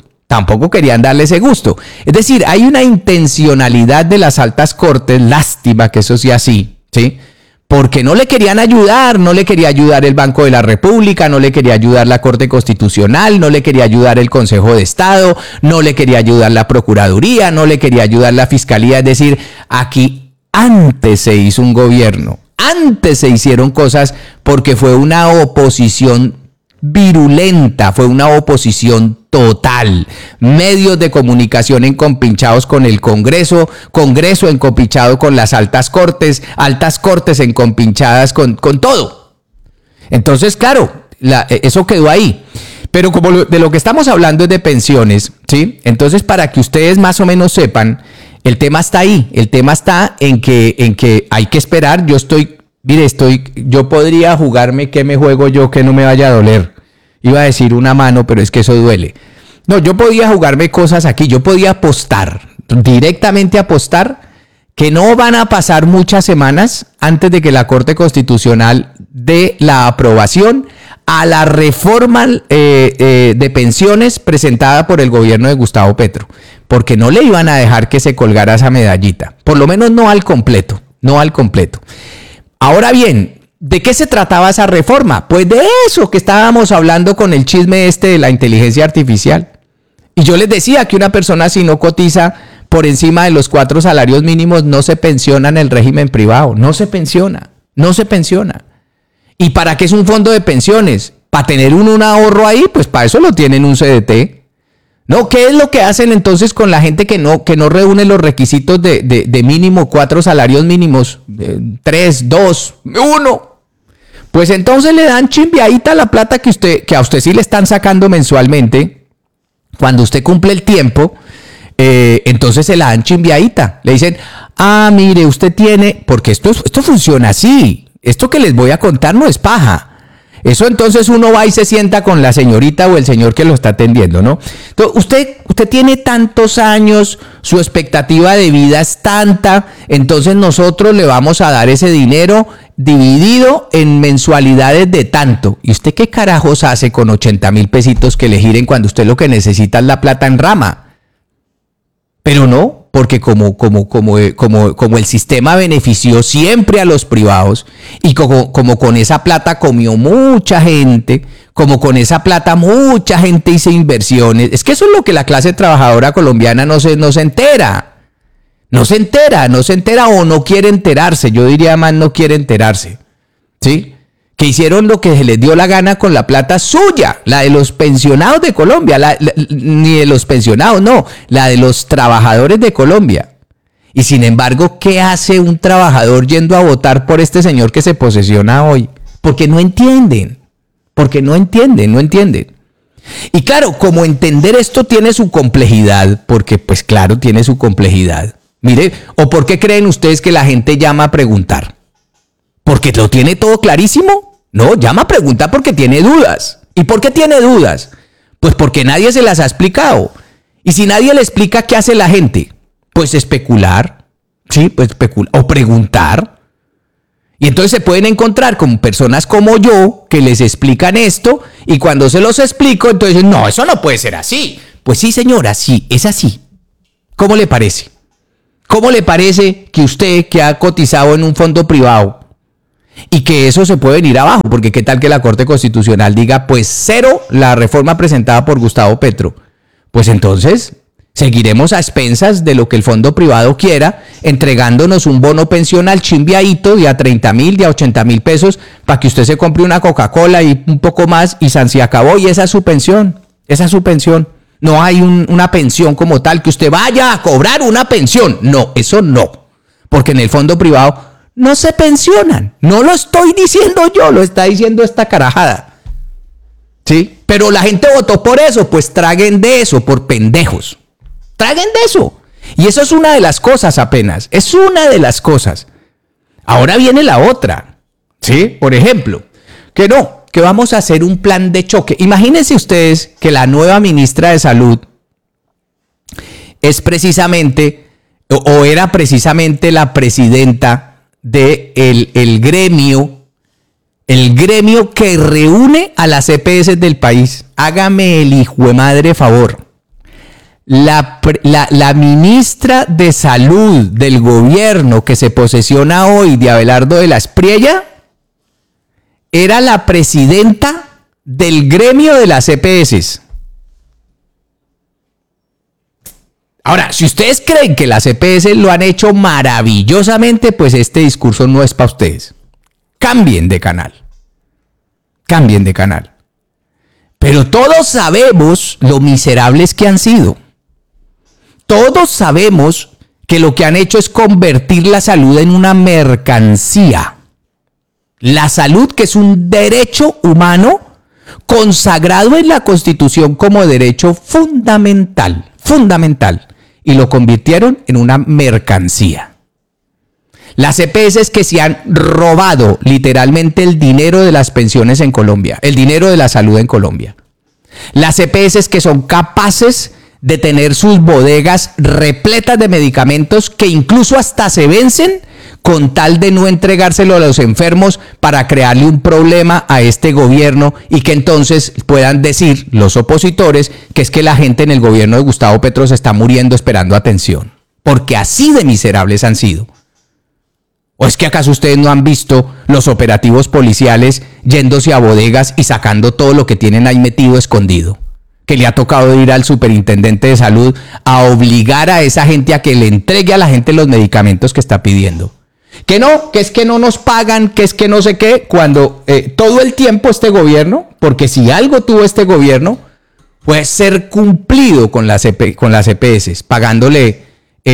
Es decir, hay una intencionalidad de las altas cortes, lástima que eso sea así, ¿sí? Porque no le querían ayudar, no le quería ayudar el Banco de la República, no le quería ayudar la Corte Constitucional, no le quería ayudar el Consejo de Estado, no le quería ayudar la Procuraduría, no le quería ayudar la Fiscalía. Es decir, aquí antes se hizo un gobierno, antes se hicieron cosas porque fue una oposición virulenta, fue una oposición total. Medios de comunicación encompinchados con el Congreso encompinchado con las altas cortes encompinchadas con todo. Entonces, claro, eso quedó ahí. Pero como de lo que estamos hablando es de pensiones, ¿sí? Entonces, para que ustedes más o menos sepan, el tema está ahí. El tema está en que hay que esperar. Yo podría jugarme que me juego yo que no me vaya a doler. Iba a decir una mano, pero es que eso duele. No, yo podía jugarme cosas aquí. Yo podía apostar, directamente apostar, que no van a pasar muchas semanas antes de que la Corte Constitucional dé la aprobación a la reforma de pensiones presentada por el gobierno de Gustavo Petro. Porque no le iban a dejar que se colgara esa medallita. Por lo menos no al completo. Ahora bien, ¿de qué se trataba esa reforma? Pues de eso que estábamos hablando con el chisme de la inteligencia artificial. Y yo les decía que una persona, si no cotiza por encima de los 4 salarios mínimos, no se pensiona en el régimen privado. No se pensiona. ¿Y para qué es un fondo de pensiones? ¿Para tener un ahorro ahí? Pues para eso lo tienen un CDT. ¿No? ¿Qué es lo que hacen entonces con la gente que no reúne los requisitos de mínimo 4 salarios mínimos? 3, 2, 1. Pues entonces le dan chimbiadita la plata que a usted sí le están sacando mensualmente. Cuando usted cumple el tiempo, entonces se la dan chimbiadita. Le dicen: mire, usted tiene... Porque esto funciona así. Esto que les voy a contar no es paja. Eso entonces uno va y se sienta con la señorita o el señor que lo está atendiendo, ¿no? Entonces, usted tiene tantos años, su expectativa de vida es tanta, entonces nosotros le vamos a dar ese dinero dividido en mensualidades de tanto. ¿Y usted qué carajos hace con 80,000 pesitos que le giren cuando usted lo que necesita es la plata en rama? Pero no, porque como el sistema benefició siempre a los privados y como con esa plata comió mucha gente, como con esa plata mucha gente hizo inversiones. Es que eso es lo que la clase trabajadora colombiana no se entera. No se entera o no quiere enterarse. Yo diría más no quiere enterarse. ¿Sí? Que hicieron lo que se les dio la gana con la plata suya, la de los pensionados de Colombia, ni de los pensionados, no, la de los trabajadores de Colombia. Y sin embargo, ¿qué hace un trabajador yendo a votar por este señor que se posesiona hoy? Porque no entienden. Y claro, como entender esto tiene su complejidad, porque pues claro, tiene su complejidad. Mire, ¿o por qué creen ustedes que la gente llama a preguntar? ¿Porque lo tiene todo clarísimo? No, llama a preguntar porque tiene dudas. ¿Y por qué tiene dudas? Pues porque nadie se las ha explicado. Y si nadie le explica, ¿qué hace la gente? Pues especular, ¿sí? Pues especular o preguntar. Y entonces se pueden encontrar con personas como yo que les explican esto y cuando se los explico, entonces no, eso no puede ser así. Pues sí, señora, sí, es así. ¿Cómo le parece? ¿Cómo le parece que usted que ha cotizado en un fondo privado y que eso se puede venir abajo? Porque qué tal que la Corte Constitucional diga, pues cero la reforma presentada por Gustavo Petro. Pues entonces seguiremos a expensas de lo que el fondo privado quiera, entregándonos un bono pensional chimbiadito de a 30.000, de a 80.000 pesos para que usted se compre una Coca-Cola y un poco más y se acabó y esa es su pensión. Esa es su pensión. No hay una pensión como tal que usted vaya a cobrar una pensión. No, eso no. Porque en el fondo privado no se pensionan. No lo estoy diciendo yo, lo está diciendo esta carajada. ¿Sí? Pero la gente votó por eso, pues traguen de eso, por pendejos. Traguen de eso. Y eso es una de las cosas apenas. Es una de las cosas. Ahora viene la otra. ¿Sí? Por ejemplo, que vamos a hacer un plan de choque. Imagínense ustedes que la nueva ministra de Salud es precisamente, o era precisamente la presidenta del gremio que reúne a las EPS del país. Hágame el hijo de madre favor. La ministra de Salud del gobierno que se posesiona hoy de Abelardo de la Espriella era la presidenta del gremio de las EPS. Ahora, si ustedes creen que las EPS lo han hecho maravillosamente, pues este discurso no es para ustedes. Cambien de canal. Cambien de canal. Pero todos sabemos lo miserables que han sido. Todos sabemos que lo que han hecho es convertir la salud en una mercancía. La salud, que es un derecho humano consagrado en la Constitución como derecho fundamental, y lo convirtieron en una mercancía. Las EPS que se han robado literalmente el dinero de las pensiones en Colombia, el dinero de la salud en Colombia. Las EPS que son capaces de tener sus bodegas repletas de medicamentos que incluso hasta se vencen con tal de no entregárselo a los enfermos para crearle un problema a este gobierno y que entonces puedan decir los opositores que es que la gente en el gobierno de Gustavo Petro se está muriendo esperando atención. Porque así de miserables han sido. ¿O es que acaso ustedes no han visto los operativos policiales yéndose a bodegas y sacando todo lo que tienen ahí metido escondido? Que le ha tocado ir al superintendente de salud a obligar a esa gente a que le entregue a la gente los medicamentos que está pidiendo. Que no, que es que no nos pagan, que es que no sé qué, cuando todo el tiempo este gobierno, porque si algo tuvo este gobierno, fue ser cumplido con las EPS, pagándole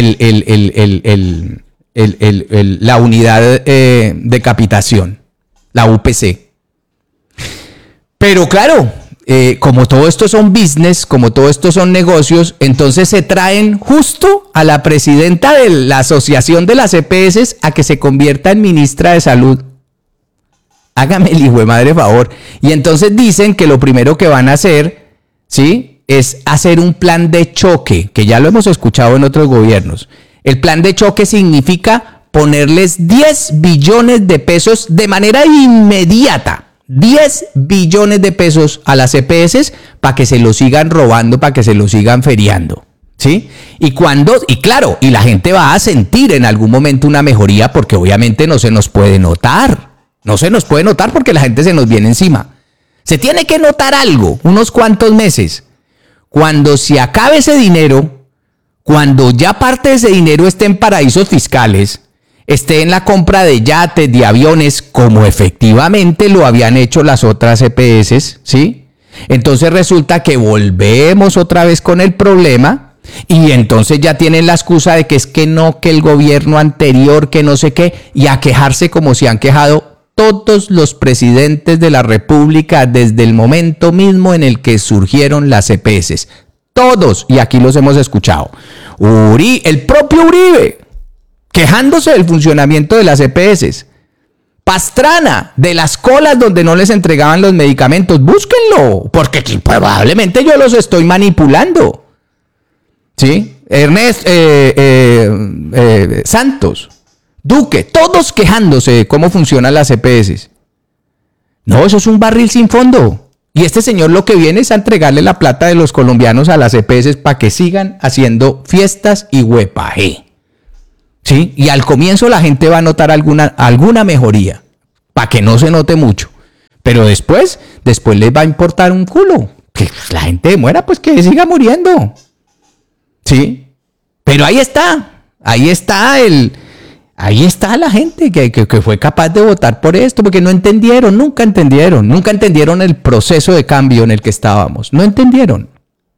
la unidad de capitación, la UPC. Pero claro, como todo esto son business, como todo esto son negocios, entonces se traen justo a la presidenta de la Asociación de las EPS a que se convierta en ministra de Salud. Hágame el hijo de madre favor. Y entonces dicen que lo primero que van a hacer, ¿sí?, es hacer un plan de choque, que ya lo hemos escuchado en otros gobiernos. El plan de choque significa ponerles 10 billones de pesos de manera inmediata. 10 billones de pesos a las EPS para que se lo sigan robando, para que se lo sigan feriando, ¿sí? Y claro, y la gente va a sentir en algún momento una mejoría porque obviamente no se nos puede notar. No se nos puede notar porque la gente se nos viene encima. Se tiene que notar algo, unos cuantos meses. Cuando se acabe ese dinero, cuando ya parte de ese dinero esté en paraísos fiscales, esté en la compra de yates, de aviones, como efectivamente lo habían hecho las otras EPS, ¿sí? Entonces resulta que volvemos otra vez con el problema y entonces ya tienen la excusa de que es que no, que el gobierno anterior, que no sé qué, y a quejarse como se han quejado todos los presidentes de la República desde el momento mismo en el que surgieron las EPS. Todos, y aquí los hemos escuchado. El propio Uribe, quejándose del funcionamiento de las EPS. Pastrana, de las colas donde no les entregaban los medicamentos. Búsquenlo, porque probablemente yo los estoy manipulando. ¿Sí? Santos, Duque, todos quejándose de cómo funcionan las EPS. No, eso es un barril sin fondo. Y este señor lo que viene es a entregarle la plata de los colombianos a las EPS para que sigan haciendo fiestas y huepaje. ¿Sí? Y al comienzo la gente va a notar alguna mejoría, para que no se note mucho. Pero después les va a importar un culo. Que la gente muera, pues que siga muriendo. ¿Sí? Pero ahí está la gente que fue capaz de votar por esto, porque nunca entendieron el proceso de cambio en el que estábamos. No entendieron.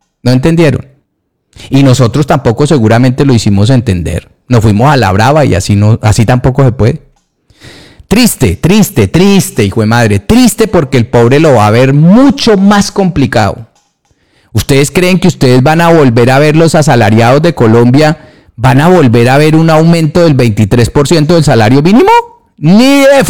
Y nosotros tampoco seguramente lo hicimos entender. Nos fuimos a la brava y así tampoco se puede. Triste, hijo de madre. Triste porque el pobre lo va a ver mucho más complicado. ¿Ustedes creen que ustedes van a volver a ver los asalariados de Colombia? ¿Van a volver a ver un aumento del 23% del salario mínimo? Ni de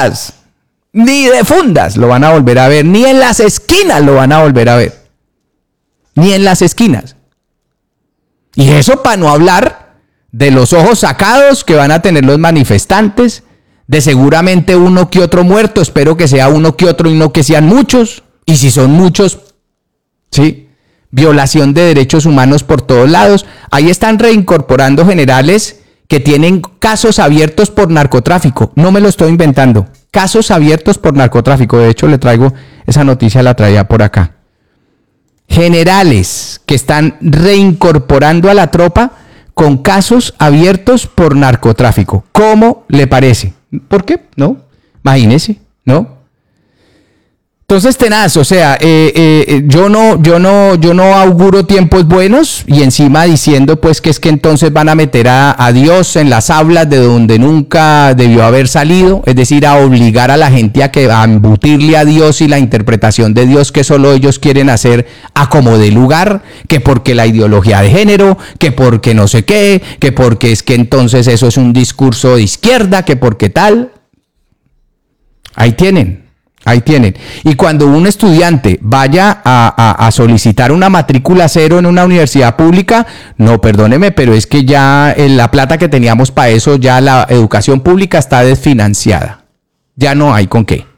fundas lo van a volver a ver. Ni en las esquinas lo van a volver a ver. Ni en las esquinas. Y eso para no hablar de los ojos sacados que van a tener los manifestantes, de seguramente uno que otro muerto, espero que sea uno que otro y no que sean muchos, y si son muchos, sí, violación de derechos humanos por todos lados. Ahí están reincorporando generales que tienen casos abiertos por narcotráfico, no me lo estoy inventando, casos abiertos por narcotráfico. De hecho le traigo esa noticia, la traía por acá. Generales que están reincorporando a la tropa con casos abiertos por narcotráfico. ¿Cómo le parece? ¿Por qué? No, imagínese, ¿no? Entonces, tenaz, o sea, yo no auguro tiempos buenos, y encima diciendo pues que es que entonces van a meter a Dios en las aulas de donde nunca debió haber salido, es decir, a obligar a la gente a embutirle a Dios y la interpretación de Dios que solo ellos quieren hacer a como de lugar, que porque la ideología de género, que porque no sé qué, que porque es que entonces eso es un discurso de izquierda, que porque tal. Ahí tienen. Y cuando un estudiante vaya a solicitar una matrícula cero en una universidad pública, no, perdóneme, pero es que ya la plata que teníamos para eso, ya la educación pública está desfinanciada. Ya no hay con qué.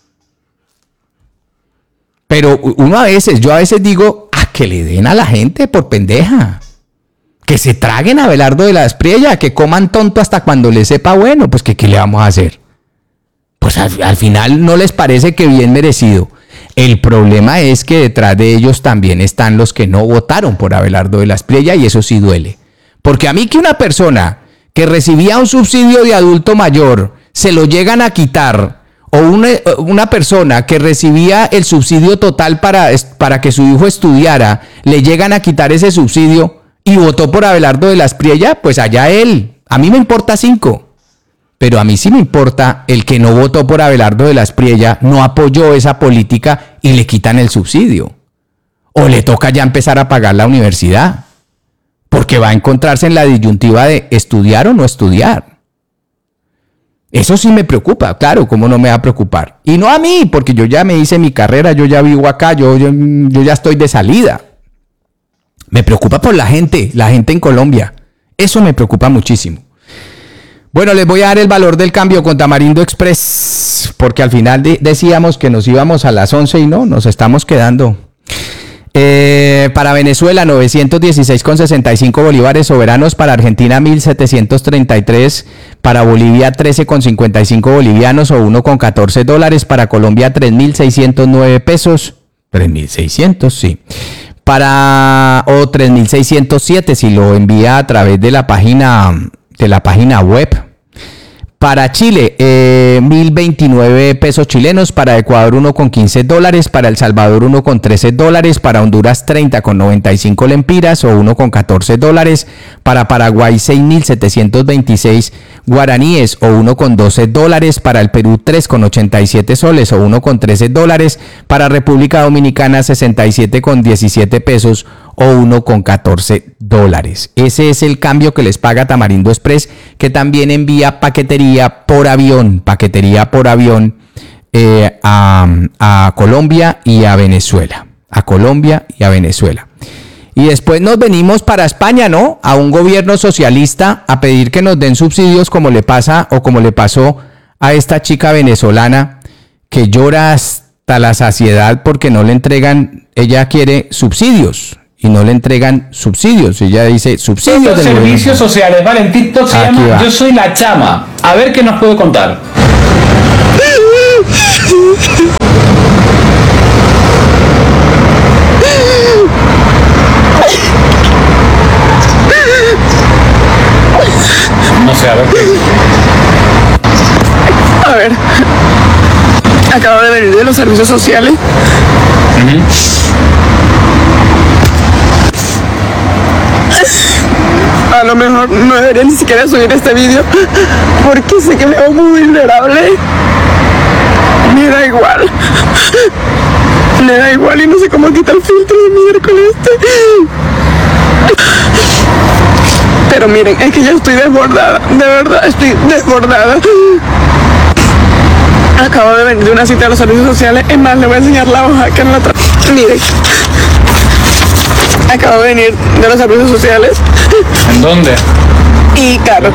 Pero yo a veces digo, que le den a la gente por pendeja. Que se traguen a Abelardo de la Espriella, que coman tonto hasta cuando les sepa bueno, pues ¿qué le vamos a hacer? Pues al final no les parece que bien merecido. El problema es que detrás de ellos también están los que no votaron por Abelardo de la Espriella, y eso sí duele. Porque a mí que una persona que recibía un subsidio de adulto mayor se lo llegan a quitar, o una persona que recibía el subsidio total para que su hijo estudiara, le llegan a quitar ese subsidio y votó por Abelardo de la Espriella, pues allá él. A mí me importa 5. Pero a mí sí me importa el que no votó por Abelardo de la Espriella, no apoyó esa política y le quitan el subsidio. O le toca ya empezar a pagar la universidad. Porque va a encontrarse en la disyuntiva de estudiar o no estudiar. Eso sí me preocupa, claro, ¿cómo no me va a preocupar? Y no a mí, porque yo ya me hice mi carrera, yo ya vivo acá, yo ya estoy de salida. Me preocupa por la gente en Colombia. Eso me preocupa muchísimo. Bueno, les voy a dar el valor del cambio con Tamarindo Express, porque al final decíamos que nos íbamos a las 11 y no, nos estamos quedando. Para Venezuela, 916,65 bolívares soberanos. Para Argentina, 1.733. Para Bolivia, 13,55 bolivianos o $1,14. Para Colombia, 3.609 pesos. 3.600, sí. O 3.607 si lo envía a través de la página web. Para Chile, 1.029 pesos chilenos. Para Ecuador, $1,15. Para El Salvador, $1,13. Para Honduras, 30,95 lempiras o $1,14. Para Paraguay, 6.726 guaraníes o $1,12. Para el Perú, 3,87 soles o $1,13. Para República Dominicana, 67,17 pesos o $1,14. Ese es el cambio que les paga Tamarindo Express, que también envía paquetería por avión a Colombia y a Venezuela. Y después nos venimos para España, ¿no? A un gobierno socialista a pedir que nos den subsidios como le pasa o como le pasó a esta chica venezolana que llora hasta la saciedad porque no le entregan, ella quiere subsidios y no le entregan subsidios. Ella dice subsidios del servicios sociales, vale, en TikTok se llama va. Yo soy la chama. A ver qué nos puede contar. No sé, a ver qué. A ver, acabo de venir de los servicios sociales. A lo mejor no debería ni siquiera subir este vídeo porque sé que me veo muy vulnerable. Me da igual. Me da igual y no sé cómo quitar el filtro de miércoles Pero miren, es que ya estoy desbordada. De verdad, estoy desbordada. Acabo de venir de una cita de los servicios sociales. Es más, le voy a enseñar la hoja que no la traje. Miren. Acabo de venir de los servicios sociales. ¿En dónde? Y claro,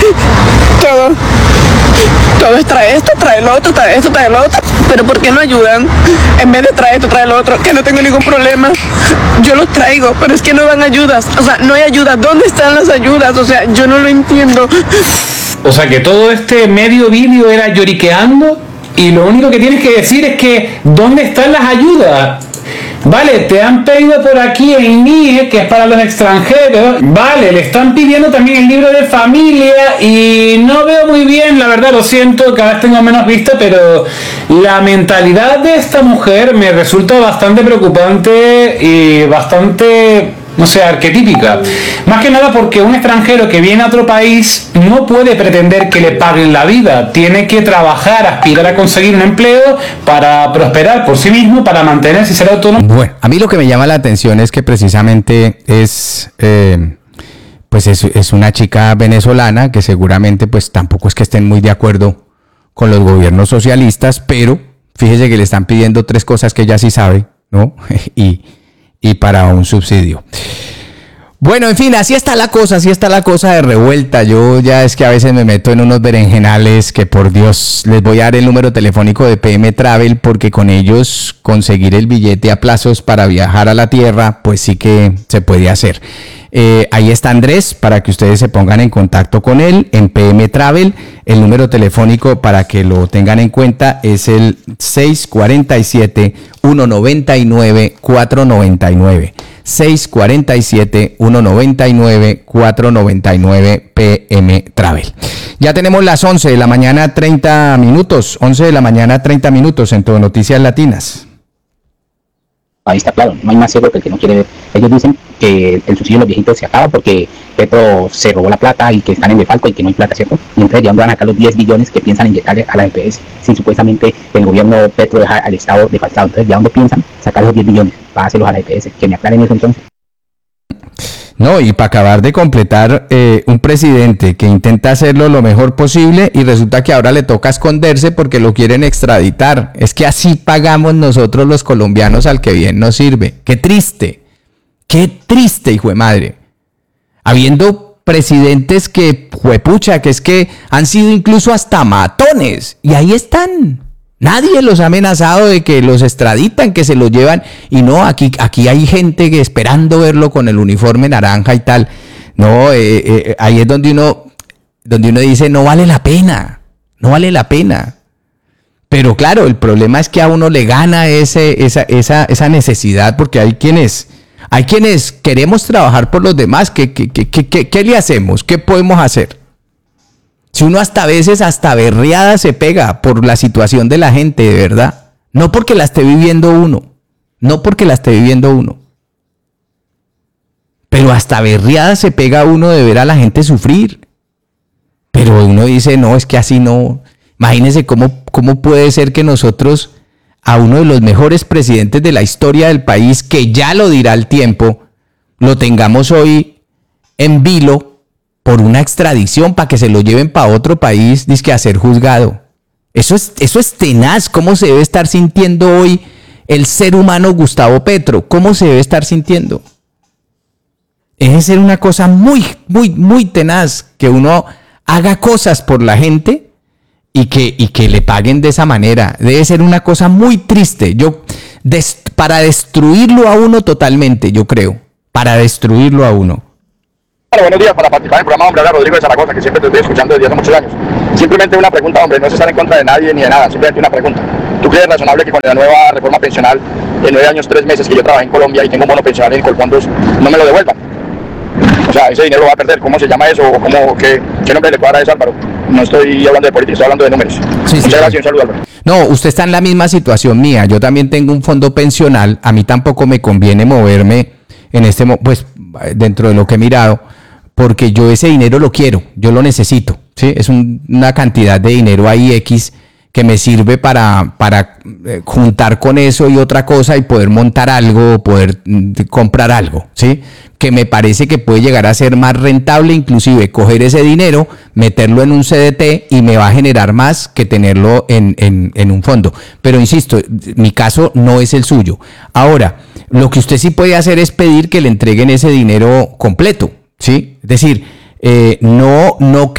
todo es trae esto, trae lo otro, trae esto, trae lo otro. Pero ¿por qué no ayudan? En vez de traer esto, trae lo otro, que no tengo ningún problema. Yo los traigo, pero es que no dan ayudas. O sea, no hay ayudas. ¿Dónde están las ayudas? O sea, yo no lo entiendo. O sea, que todo este medio vídeo era lloriqueando y lo único que tienes que decir es que ¿dónde están las ayudas? Vale, te han pedido por aquí el NIE, que es para los extranjeros. Vale, le están pidiendo también el libro de familia y no veo muy bien, la verdad, lo siento, cada vez tengo menos vista, pero la mentalidad de esta mujer me resulta bastante preocupante y bastante, no sé, arquetípica. Más que nada porque un extranjero que viene a otro país no puede pretender que le paguen la vida. Tiene que trabajar, aspirar a conseguir un empleo para prosperar por sí mismo, para mantenerse y ser autónomo. Bueno, a mí lo que me llama la atención es que precisamente es una chica venezolana que seguramente pues tampoco es que estén muy de acuerdo con los gobiernos socialistas, pero fíjese que le están pidiendo 3 cosas que ella sí sabe, ¿no? y para un subsidio. Bueno, en fin, así está la cosa de revuelta. Yo ya es que a veces me meto en unos berenjenales que por Dios, les voy a dar el número telefónico de PM Travel porque con ellos conseguir el billete a plazos para viajar a la tierra, pues sí que se puede hacer. Ahí está Andrés para que ustedes se pongan en contacto con él en PM Travel. El número telefónico para que lo tengan en cuenta es el 647-199-499. 647-199-499 PM Travel. Ya tenemos las 11 de la mañana 30 minutos. 11 de la mañana 30 minutos en Todo Noticias Latinas. Ahí está claro, no hay más ciego que el que no quiere ver. Ellos dicen que el subsidio de los viejitos se acaba porque Petro se robó la plata y que están en defalco y que no hay plata, ¿cierto? Y entonces ya van a sacar los 10 billones que piensan inyectarle a la EPS si supuestamente el gobierno Petro deja al Estado defalcado. Entonces ya dónde piensan sacar los 10 billones para hacerlos a la EPS. Que me aclaren eso entonces. No, y para acabar de completar, un presidente que intenta hacerlo lo mejor posible y resulta que ahora le toca esconderse porque lo quieren extraditar. Es que así pagamos nosotros los colombianos al que bien nos sirve. Qué triste, hijo de madre. Habiendo presidentes que, juepucha, que es que han sido incluso hasta matones y ahí están. Nadie los ha amenazado de que los extraditan, que se los llevan. Y no, aquí hay gente que esperando verlo con el uniforme naranja y tal. No, ahí es donde uno dice, no vale la pena. Pero claro, el problema es que a uno le gana esa necesidad, porque hay quienes queremos trabajar por los demás. ¿Qué le hacemos? ¿Qué podemos hacer? Si uno hasta a veces hasta berreada se pega por la situación de la gente, de verdad. No porque la esté viviendo uno. Pero hasta berreada se pega uno de ver a la gente sufrir. Pero uno dice, no, es que así no. Imagínense cómo puede ser que nosotros, a uno de los mejores presidentes de la historia del país, que ya lo dirá el tiempo, lo tengamos hoy en vilo por una extradición para que se lo lleven para otro país, dizque a ser juzgado. Eso es tenaz. ¿Cómo se debe estar sintiendo hoy el ser humano Gustavo Petro? ¿Cómo se debe estar sintiendo? Es ser una cosa muy, muy, muy tenaz que uno haga cosas por la gente y que le paguen de esa manera. Debe ser una cosa muy triste. Para destruirlo a uno totalmente, yo creo. Para destruirlo a uno. Bueno, buenos días, para participar en el programa, hombre, habla Rodrigo de Zaragoza, que siempre te estoy escuchando desde hace muchos años. Simplemente una pregunta, hombre, no es estar en contra de nadie ni de nada, simplemente una pregunta. ¿Tú crees razonable que con la nueva reforma pensional, en 9 años, 3 meses que yo trabajé en Colombia y tengo un bono pensional en Colfondos, no me lo devuelvan? O sea, ese dinero lo va a perder. ¿Cómo se llama eso? ¿O qué nombre le puedo dar a eso, Álvaro? No estoy hablando de política, estoy hablando de números. Sí, Muchas gracias y un saludo, Álvaro. No, usted está en la misma situación mía. Yo también tengo un fondo pensional. A mí tampoco me conviene moverme pues dentro de lo que he mirado, porque yo ese dinero lo quiero, yo lo necesito, ¿sí? Es una cantidad de dinero ahí X que me sirve para juntar con eso y otra cosa y poder montar algo, poder comprar algo, ¿sí? Que me parece que puede llegar a ser más rentable, inclusive coger ese dinero, meterlo en un CDT y me va a generar más que tenerlo en un fondo. Pero insisto, mi caso no es el suyo. Ahora, lo que usted sí puede hacer es pedir que le entreguen ese dinero completo, ¿sí? Es decir, no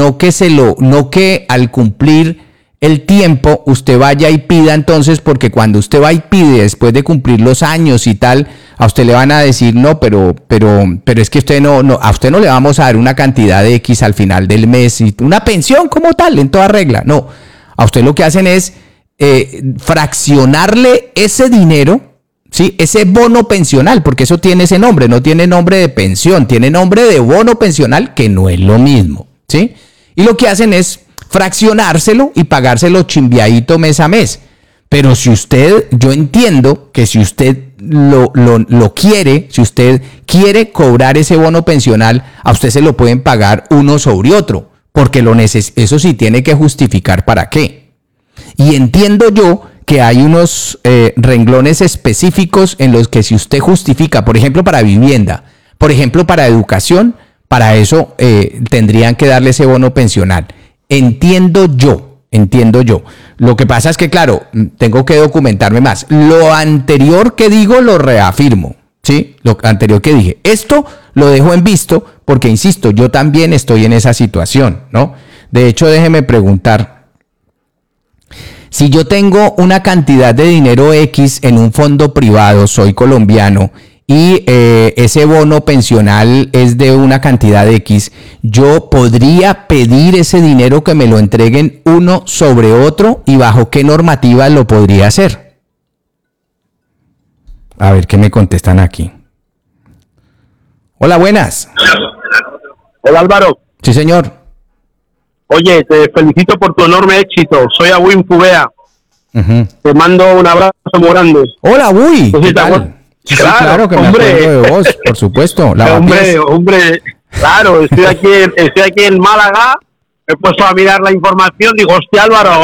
que al cumplir el tiempo usted vaya y pida entonces, porque cuando usted va y pide después de cumplir los años y tal, a usted le van a decir no, pero es que usted a usted no le vamos a dar una cantidad de X al final del mes y una pensión como tal en toda regla. No, a usted lo que hacen es fraccionarle ese dinero, ¿sí? Ese bono pensional, porque eso tiene ese nombre, no tiene nombre de pensión, tiene nombre de bono pensional, que no es lo mismo, ¿sí? Y lo que hacen es fraccionárselo y pagárselo chimbiadito mes a mes. Pero yo entiendo que si usted lo quiere, si usted quiere cobrar ese bono pensional, a usted se lo pueden pagar uno sobre otro, porque eso sí tiene que justificar para qué. Y entiendo yo que hay unos renglones específicos en los que si usted justifica, por ejemplo, para vivienda, por ejemplo, para educación, para eso tendrían que darle ese bono pensional. Entiendo yo. Lo que pasa es que, claro, tengo que documentarme más. Lo anterior que digo lo reafirmo, ¿sí? Lo anterior que dije. Esto lo dejo en visto porque, insisto, yo también estoy en esa situación, ¿no? De hecho, déjeme preguntar. Si yo tengo una cantidad de dinero X en un fondo privado, soy colombiano, y ese bono pensional es de una cantidad X, yo podría pedir ese dinero que me lo entreguen uno sobre otro, y bajo qué normativa lo podría hacer. A ver qué me contestan aquí. Hola, buenas. Hola, Álvaro. Sí, señor. Oye, te felicito por tu enorme éxito. Soy Abuin Fubea. Te mando un abrazo muy grande. Hola, Abuin. ¿Qué tal? Sí, claro que hombre. Me acuerdo de vos, por supuesto. Hombre, claro, estoy aquí en Málaga, he puesto a mirar la información, digo, hostia, Álvaro,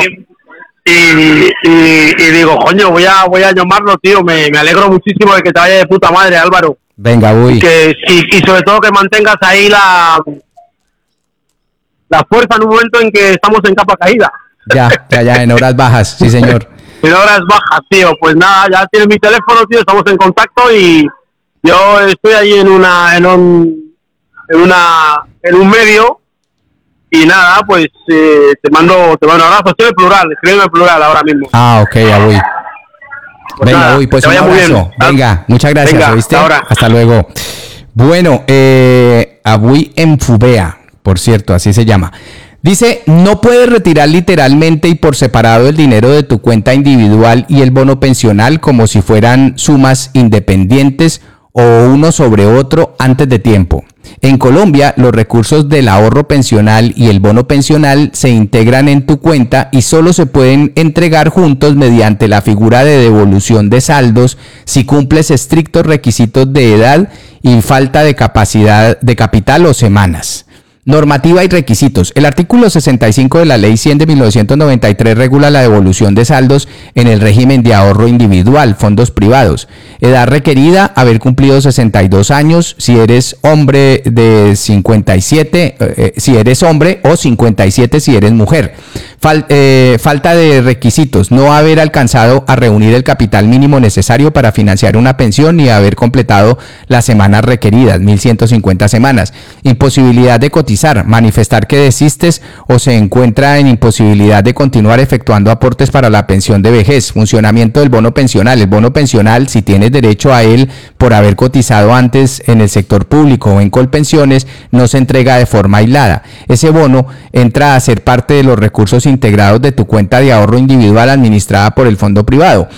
y digo, coño, voy a llamarlo, tío, me alegro muchísimo de que te vaya de puta madre, Álvaro. Venga, uy. Y sobre todo que mantengas ahí la fuerza en un momento en que estamos en capa caída. Ya, en horas bajas, sí, señor. En horas bajas, tío. Pues nada, ya tienes mi teléfono, tío, estamos en contacto y yo estoy ahí en un medio y nada, pues te mando un abrazo. Estoy en plural, escribiendo en plural ahora mismo. Ah, ok, Abuy. Pues venga, nada, Abuy, pues un abrazo. Venga, muchas gracias, venga, ¿oíste? Hasta luego. Bueno, Abuy en Fubea, por cierto, así se llama. Dice, no puedes retirar literalmente y por separado el dinero de tu cuenta individual y el bono pensional como si fueran sumas independientes o uno sobre otro antes de tiempo. En Colombia, los recursos del ahorro pensional y el bono pensional se integran en tu cuenta y solo se pueden entregar juntos mediante la figura de devolución de saldos si cumples estrictos requisitos de edad y falta de capacidad de capital o semanas. Normativa y requisitos. El artículo 65 de la Ley 100 de 1993 regula la devolución de saldos en el régimen de ahorro individual, fondos privados. Edad requerida, haber cumplido 62 años, si eres hombre de 57, si eres hombre, o 57 si eres mujer. Falta de requisitos, no haber alcanzado a reunir el capital mínimo necesario para financiar una pensión ni haber completado las semanas requeridas, 1.150 semanas. Imposibilidad de cotizar, manifestar que desistes o se encuentra en imposibilidad de continuar efectuando aportes para la pensión de vejez. Funcionamiento del bono pensional. El bono pensional, si tienes derecho a él por haber cotizado antes en el sector público o en Colpensiones, no se entrega de forma aislada. Ese bono entra a ser parte de los recursos integrados de tu cuenta de ahorro individual administrada por el fondo privado.